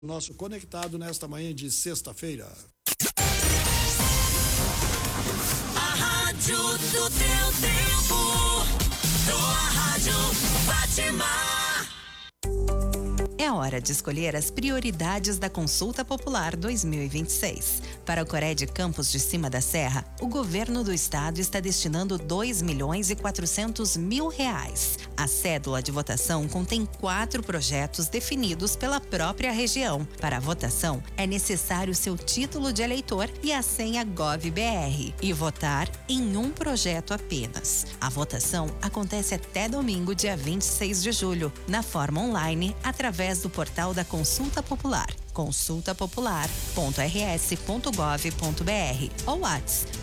Nosso conectado nesta manhã de sexta-feira. A rádio do teu tempo, tua rádio Fátima. É hora de escolher as prioridades da Consulta Popular 2026. Para o Cored Campos de Cima da Serra, o governo do estado está destinando R$2.400.000. A cédula de votação contém 4 projetos definidos pela própria região. Para a votação, é necessário seu título de eleitor e a senha GovBR e votar em um projeto apenas. A votação acontece até domingo, dia 26 de julho, na forma online, através do portal da Consulta Popular, consultapopular.rs.gov.br ou WhatsApp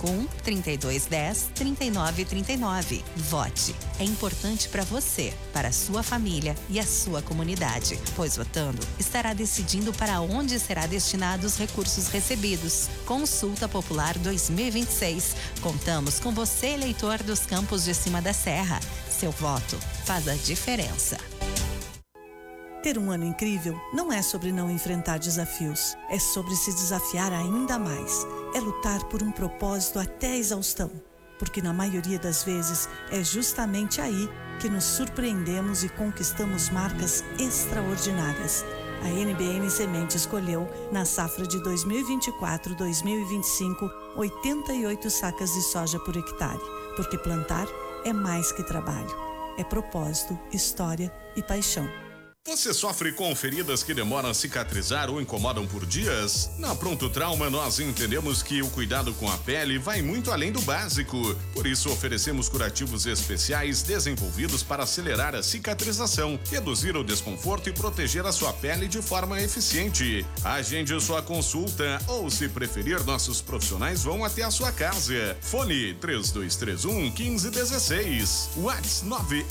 51-3210-3939. Vote. É importante para você, para a sua família e a sua comunidade, pois votando estará decidindo para onde será destinados os recursos recebidos. Consulta Popular 2026. Contamos com você, eleitor dos Campos de Cima da Serra. Seu voto faz a diferença. Ter um ano incrível não é sobre não enfrentar desafios, é sobre se desafiar ainda mais. É lutar por um propósito até a exaustão, porque na maioria das vezes é justamente aí que nos surpreendemos e conquistamos marcas extraordinárias. A NBM Semente escolheu, na safra de 2024-2025, 88 sacas de soja por hectare, porque plantar é mais que trabalho, é propósito, história e paixão. Você sofre com feridas que demoram a cicatrizar ou incomodam por dias? Na Pronto Trauma, nós entendemos que o cuidado com a pele vai muito além do básico. Por isso, oferecemos curativos especiais desenvolvidos para acelerar a cicatrização, reduzir o desconforto e proteger a sua pele de forma eficiente. Agende sua consulta ou, se preferir, nossos profissionais vão até a sua casa. Fone 3231-1516. WhatsApp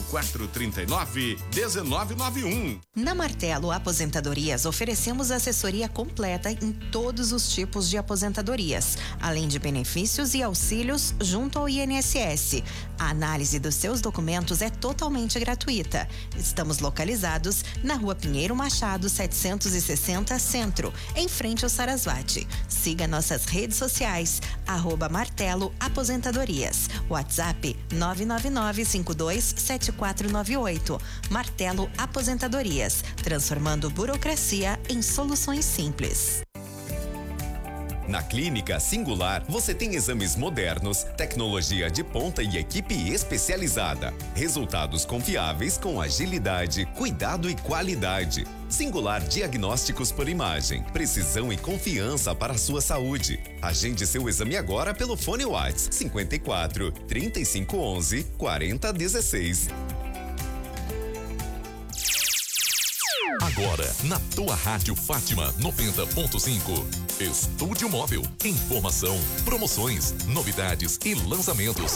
98439-1991. Na Martelo Aposentadorias, oferecemos assessoria completa em todos os tipos de aposentadorias, além de benefícios e auxílios junto ao INSS. A análise dos seus documentos é totalmente gratuita. Estamos localizados na Rua Pinheiro Machado, 760 Centro, em frente ao Sarasvati. Siga nossas redes sociais, @Martelo Aposentadorias. WhatsApp 999527498. Martelo Aposentadorias, transformando burocracia em soluções simples. Na Clínica Singular, você tem exames modernos, tecnologia de ponta e equipe especializada. Resultados confiáveis com agilidade, cuidado e qualidade. Singular Diagnósticos por Imagem, precisão e confiança para a sua saúde. Agende seu exame agora pelo fone WhatsApp 54 3511 4016. Agora, na tua Rádio Fátima 90.5. Estúdio Móvel. Informação, promoções, novidades e lançamentos.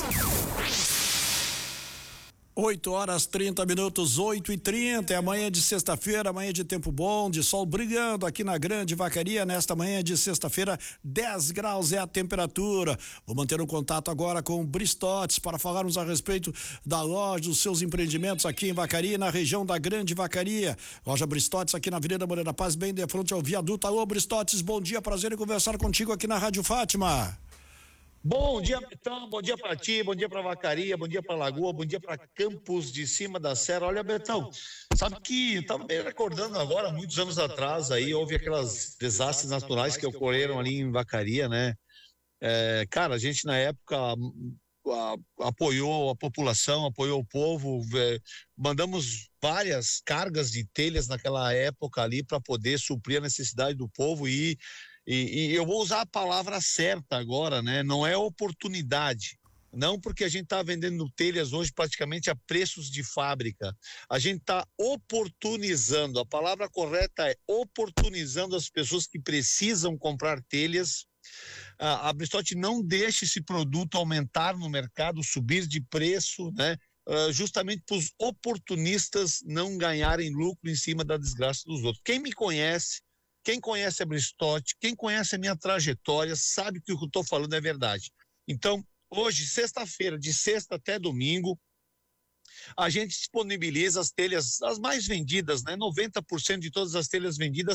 8h30, 8h30, é amanhã de sexta-feira, amanhã de tempo bom, de sol brilhando aqui na Grande Vacaria, nesta manhã de sexta-feira, 10 graus é a temperatura. Vou manter um contato agora com o Bristotes para falarmos a respeito da loja, dos seus empreendimentos aqui em Vacaria, na região da Grande Vacaria. Loja Bristotes aqui na Avenida Moreira Paz, bem de frente ao viaduto. Alô, Bristotes, bom dia, prazer em conversar contigo aqui na Rádio Fátima. Bom dia, Betão, bom dia para ti, bom dia para Vacaria, bom dia para Lagoa, bom dia para Campos de Cima da Serra. Olha, Betão, sabe que estava me recordando agora, muitos anos atrás, aí houve aquelas desastres naturais que ocorreram ali em Vacaria, né? Cara, a gente na época apoiou a população, apoiou o povo, mandamos várias cargas de telhas naquela época ali para poder suprir a necessidade do povo e eu vou usar a palavra certa agora, né? Não é oportunidade. Não porque a gente está vendendo telhas hoje praticamente a preços de fábrica. A gente está oportunizando, a palavra correta é oportunizando as pessoas que precisam comprar telhas. A Bristote não deixa esse produto aumentar no mercado, subir de preço, né? Justamente para os oportunistas não ganharem lucro em cima da desgraça dos outros. Quem me conhece, quem conhece a Bristote, quem conhece a minha trajetória, sabe que o que eu estou falando é verdade. Então, hoje, sexta-feira, de sexta até domingo, a gente disponibiliza as telhas, as mais vendidas, né? 90% de todas as telhas vendidas